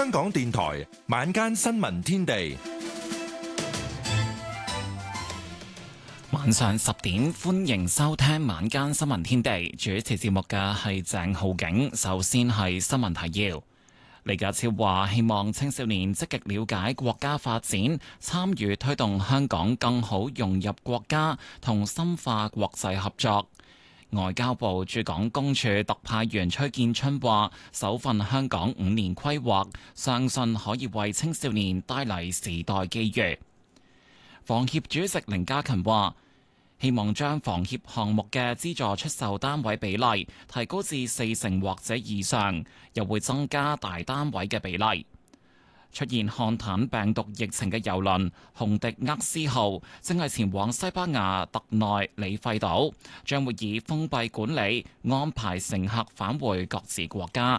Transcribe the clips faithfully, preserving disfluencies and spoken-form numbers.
香港電台晚間新聞天地， 晚上十點歡迎收聽晚間新聞天地。主持節目嘅係鄭浩景。首先係新聞提要。李家超話希望青少年積極了解國家發展，參與推動香港更好融入國家同深化國際合作。外交部駐港公署特派員崔建春話，首份香港五年規劃相信可以為青少年帶嚟時代機遇。房協主席凌家勤話，希望將房協項目嘅資助出售單位比例提高至四成或者以上，又會增加大單位嘅比例。出現漢坦病毒疫情嘅郵輪洪迪厄斯號正係前往西班牙特內里費島，將會以封閉管理安排乘客返回各自國家。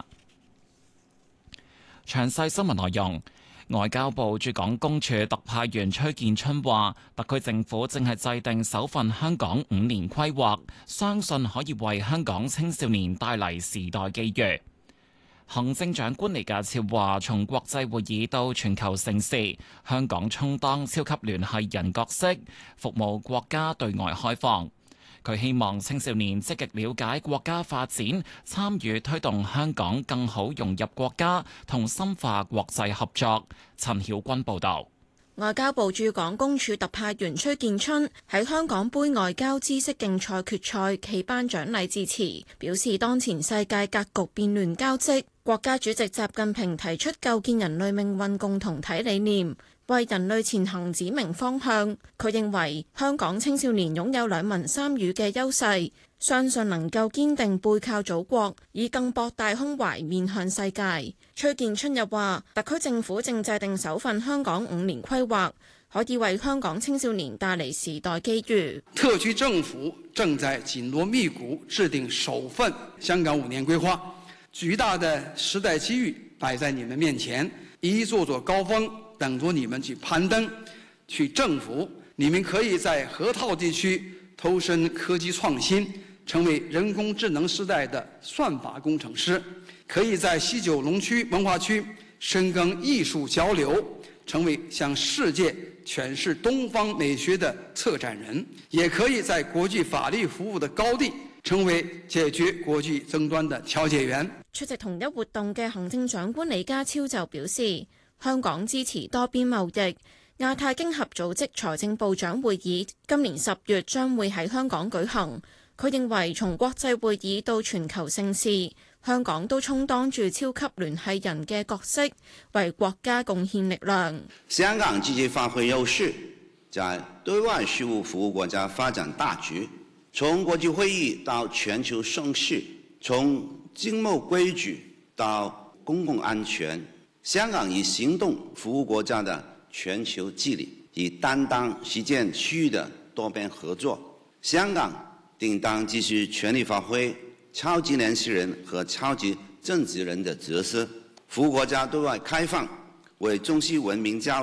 詳細新聞內容。外交部駐港公署特派員崔建春話，特區政府正係制定首份香港五年規劃，相信可以為香港青少年帶嚟時代機遇。行政長官李家超話，從國際會議到全球盛事，香港充當超級聯繫人角色，服務國家對外開放。佢希望青少年積極了解國家發展，參與推動香港更好融入國家同深化國際合作。陳曉君報導。 外交部駐港公署特派員崔建春喺香港杯外交知識競賽決賽暨頒獎禮致辭，表示當前世界格局變亂交織，國家主席習近平提出構建人類命運共同體理念，為人類前行指明方向。佢認為香港青少年擁有兩文三語嘅優勢，相信能夠堅定背靠祖國，以更博大胸懷面向世界。崔建春又話，特區政府正制定首份香港五年規劃，可以為香港青少年帶嚟時代機遇。 特區政府正在緊鑼密鼓制定首份香港五年規劃，巨大的時代機遇擺在你們面前，一座座高峰等着你們去攀登、去征服。你們可以在河套地區投身科技創新，成為人工智能時代的算法工程師；可以在西九龍區文化區深耕藝術交流，成為向世界詮釋東方美學的策展人；也可以在國際法律服務的高地，成為解決國際爭端的調解員。 出席同一活動嘅行政長官李家超就表示，香港支持多邊貿易。亞太經合組織財政部長會議今年十月將會喺香港舉行。佢認為從國際會議到全球盛事，香港都充當住超級聯繫人嘅角色，為國家貢獻力量。 香港積極發揮優勢，在對外事務服務國家發展大局。從國際會議到全球盛事，從經貿規矩到公共安全，香港以行動服務國家的全球治理，以擔當實踐區域的多邊合作。香港定當繼續全力發揮超級聯繫人和超級政治人的角色，服務國家對外開放，為中西文明交流